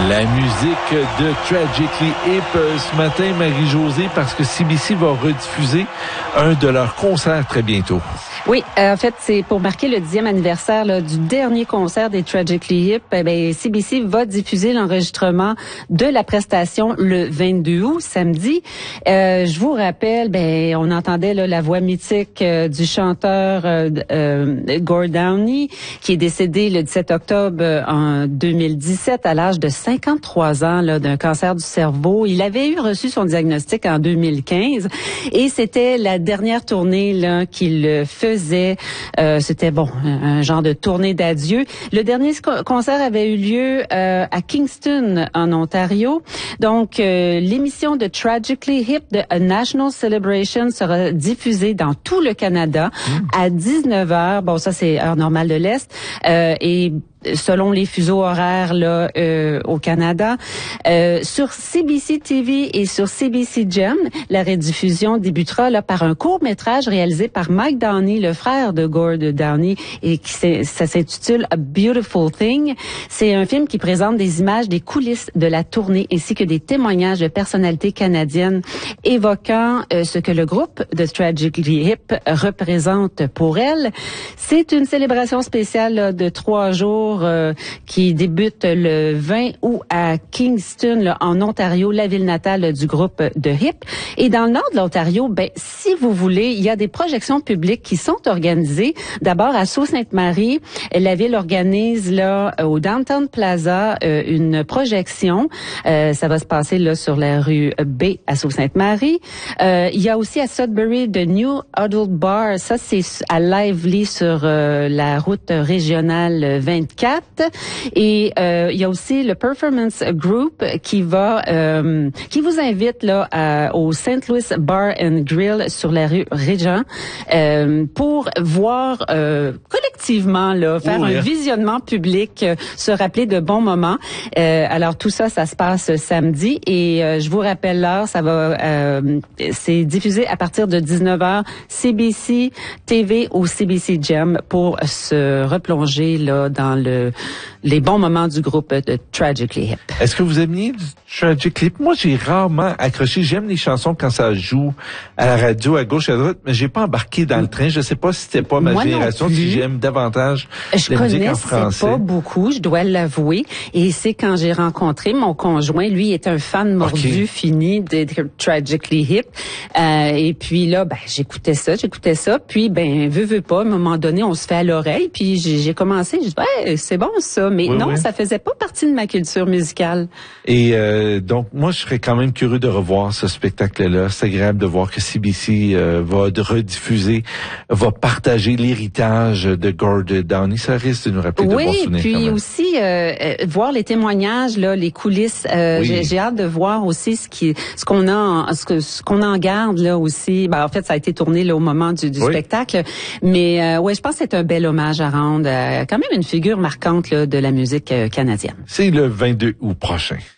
La musique de Tragically Hip ce matin, Marie-Josée, parce que CBC va rediffuser un de leurs concerts très bientôt. Oui, en fait, c'est pour marquer le 10e anniversaire là, du dernier concert des Tragically Hip. CBC va diffuser l'enregistrement de la prestation le 22 août, samedi. Je vous rappelle, on entendait là, la voix mythique du chanteur Gord Downie, qui est décédé le 17 octobre en 2017 à l'âge de 53 ans là, d'un cancer du cerveau. Il avait reçu son diagnostic en 2015 et c'était la dernière tournée là, qu'il faisait. C'était un genre de tournée d'adieu. Le dernier concert avait eu lieu à Kingston, en Ontario. Donc, l'émission de Tragically Hip de A National Celebration sera diffusée dans tout le Canada à 19h. Bon, ça, c'est heure normale de l'Est. Et selon les fuseaux horaires là au Canada, sur CBC TV et sur CBC Gem, la rediffusion débutera là par un court-métrage réalisé par Mike Downey, le frère de Gord Downie, et ça s'intitule A Beautiful Thing. C'est un film qui présente des images des coulisses de la tournée ainsi que des témoignages de personnalités canadiennes évoquant ce que le groupe de Tragically Hip représente pour elle. C'est une célébration spéciale là, de 3 jours qui débute le 20 août à Kingston, là, en Ontario, la ville natale du groupe de Hip. Et dans le nord de l'Ontario, si vous voulez, il y a des projections publiques qui sont organisées. D'abord, à Sault-Sainte-Marie, la ville organise là au Downtown Plaza une projection. Ça va se passer là sur la rue B à Sault-Sainte-Marie. Il y a aussi à Sudbury de New Adult Bar. Ça, c'est à Lively sur la route régionale 24. Et il y a aussi le Performance Group qui vous invite là au St. Louis Bar and Grill sur la rue Régent pour voir collectivement là faire un visionnement public, se rappeler de bons moments. Alors tout ça se passe samedi et je vous rappelle l'heure, c'est diffusé à partir de 19h CBC TV ou CBC Gem pour se replonger là dans les bons moments du groupe de Tragically Hip. Est-ce que vous aimiez du Tragically Hip? Moi, j'ai rarement accroché. J'aime les chansons quand ça joue à la radio, à gauche, à droite, mais j'ai pas embarqué dans le train. Je sais pas si c'était pas ma génération, si j'aime davantage la musique en français. Je connaissais pas beaucoup, je dois l'avouer. Et c'est quand j'ai rencontré mon conjoint, lui est un fan mordu fini de Tragically Hip. Et puis là, j'écoutais ça. Puis, veux pas, à un moment donné, on se fait à l'oreille. Puis j'ai commencé, je dis, c'est bon ça. Mais ça faisait pas partie de ma culture musicale. Et donc, moi, je serais quand même curieux de revoir ce spectacle-là. C'est agréable de voir que CBC va rediffuser, va partager l'héritage de Gord Downie. Ça risque de nous rappeler de bons souvenirs. Oui, puis aussi voir les témoignages, là, les coulisses. J'ai hâte de voir aussi ce qu'on en garde là aussi. En fait, ça a été tourné là au moment du spectacle. Mais je pense que c'est un bel hommage à rendre quand même une figure marquante là, de la musique canadienne. C'est le 22 août prochain.